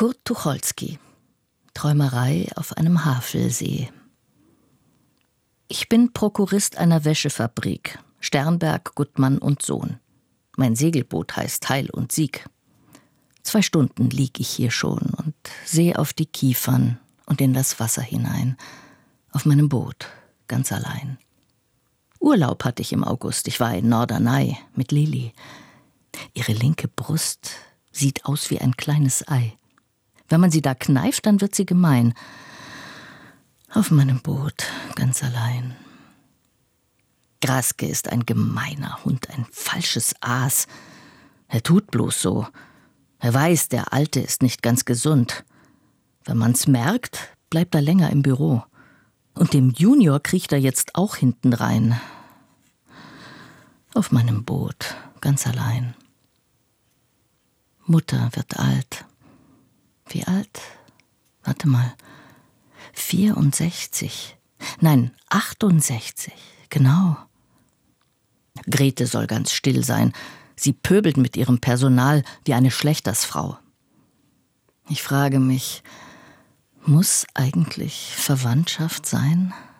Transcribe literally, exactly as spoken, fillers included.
Kurt Tucholsky. Träumerei auf einem Havelsee. Ich bin Prokurist einer Wäschefabrik, Sternberg, Gutmann und Sohn. Mein Segelboot heißt Heil und Sieg. Zwei Stunden lieg ich hier schon und sehe auf die Kiefern und in das Wasser hinein. Auf meinem Boot, ganz allein. Urlaub hatte ich im August. Ich war in Norderney mit Lili. Ihre linke Brust sieht aus wie ein kleines Ei. Wenn man sie da kneift, dann wird sie gemein. Auf meinem Boot, ganz allein. Graske ist ein gemeiner Hund, ein falsches Aas. Er tut bloß so. Er weiß, der Alte ist nicht ganz gesund. Wenn man's merkt, bleibt er länger im Büro. Und dem Junior kriecht er jetzt auch hinten rein. Auf meinem Boot, ganz allein. Mutter wird alt. Wie alt? Warte mal. vierundsechzig. Nein, achtundsechzig. Genau. Grete soll ganz still sein. Sie pöbelt mit ihrem Personal wie eine Schlechtersfrau. Ich frage mich, muss eigentlich Verwandtschaft sein?